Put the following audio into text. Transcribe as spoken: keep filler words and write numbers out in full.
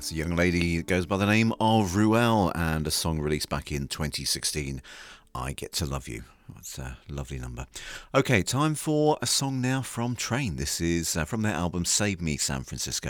That's a young lady that goes by the name of Ruel and a song released back in twenty sixteen, I Get to Love You. That's a lovely number. Okay, time for a song now from Train. This is uh, from their album Save Me San Francisco.